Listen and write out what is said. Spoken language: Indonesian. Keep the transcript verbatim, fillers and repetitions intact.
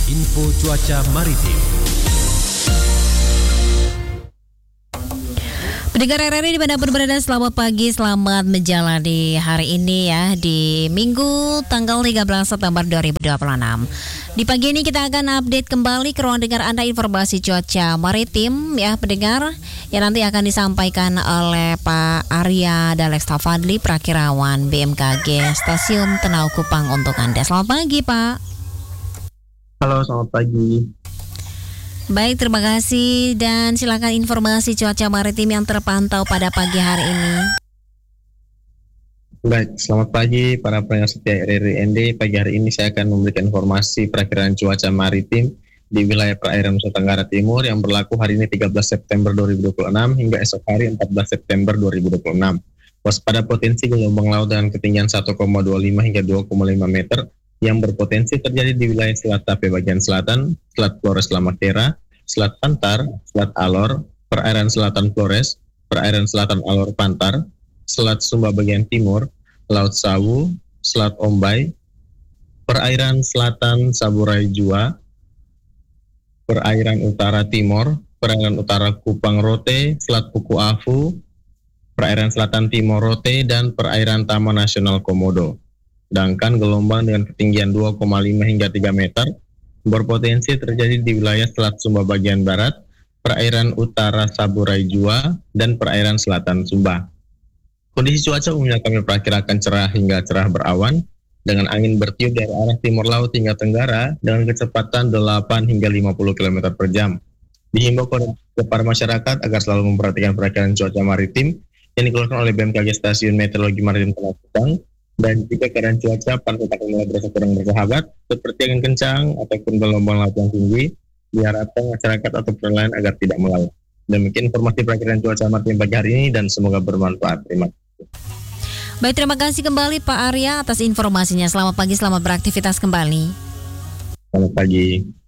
Info cuaca maritim. Pendengar R R I dimanapun berada, selamat pagi, selamat menjalani hari ini ya, di Minggu tanggal tiga belas September dua ribu dua puluh enam. Di pagi ini kita akan update kembali ke ruang dengar Anda informasi cuaca maritim ya pendengar, yang nanti akan disampaikan oleh Pak Arya Daleksta Fadli, Prakirawan B M K G Stasiun Tenau Kupang untuk Anda. Selamat pagi Pak. Halo, selamat pagi. Baik, terima kasih dan silakan informasi cuaca maritim yang terpantau pada pagi hari ini. Baik, selamat pagi para pendengar setia R R I N D. Pagi hari ini saya akan memberikan informasi perakiraan cuaca maritim di wilayah perairan Nusa Tenggara Timur yang berlaku hari ini tiga belas September dua ribu dua puluh enam hingga esok hari empat belas September dua ribu dua puluh enam. Waspada potensi gelombang laut dengan ketinggian satu koma dua lima hingga dua koma lima meter yang berpotensi terjadi di wilayah Selat Tape bagian selatan, Selat Flores Lamakera, Selat Pantar, Selat Alor, perairan selatan Flores, perairan selatan Alor Pantar, Selat Sumba bagian timur, Laut Sawu, Selat Ombay, perairan selatan Saburai Jua, perairan utara Timor, perairan utara Kupang Rote, Selat Puku Afu, perairan selatan Timor Rote, dan perairan Taman Nasional Komodo. Sedangkan gelombang dengan ketinggian dua koma lima hingga tiga meter berpotensi terjadi di wilayah Selat Sumba bagian barat, perairan utara Saburai Jua, dan perairan selatan Sumba. Kondisi cuaca umumnya kami perkirakan cerah hingga cerah berawan, dengan angin bertiup dari arah timur laut hingga tenggara dengan kecepatan delapan hingga lima puluh kilometer per jam. Dihimbau kepada masyarakat agar selalu memperhatikan perakiraan cuaca maritim yang dikeluarkan oleh B M K G Stasiun Meteorologi Maritim Tenau Kupang. Dan jika keadaan cuaca pantai akan mulai berasa kurang bersahabat, seperti angin kencang ataupun gelombang laut yang tinggi, diharapkan masyarakat atau nelayan agar tidak melaut. Demikian informasi perakiraan cuaca maritim pagi hari ini dan semoga bermanfaat. Terima kasih. Baik, terima kasih kembali Pak Arya atas informasinya. Selamat pagi, selamat beraktivitas kembali. Selamat pagi.